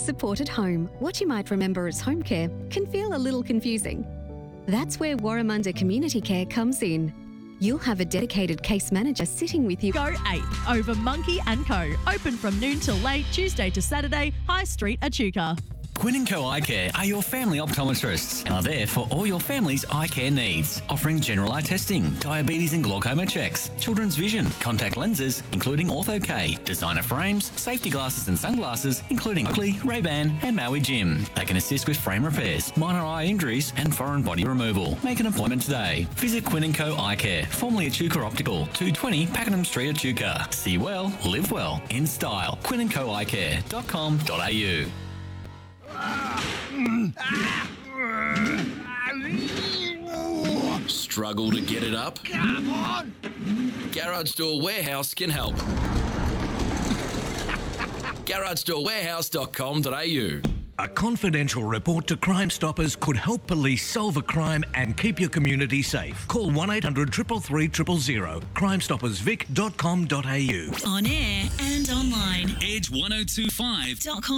support at home, what you might remember as home care can feel a little confusing. That's where Warramunda Community Care comes in. You'll have a dedicated case manager sitting with you. Go 8 over Monkey & Co. Open from noon till late, Tuesday to Saturday, High Street, Echuca. Quinn & Co Eye Care are your family optometrists and are there for all your family's eye care needs, offering general eye testing, diabetes and glaucoma checks, children's vision, contact lenses, including Ortho-K, designer frames, safety glasses and sunglasses, including Oakley, Ray-Ban and Maui Jim. They can assist with frame repairs, minor eye injuries and foreign body removal. Make an appointment today. Visit Quinn & Co Eye Care, formerly Echuca Optical, 220 Pakenham Street, Echuca. See well, live well, in style. quinnandcoeyecare.com.au. Struggle to get it up? Come on! Garage Door Warehouse can help. GarageDoorWarehouse.com.au. A confidential report to Crime Stoppers could help police solve a crime and keep your community safe. Call 1-800-333-000. CrimeStoppersVic.com.au. On air and online. Edge1025.com.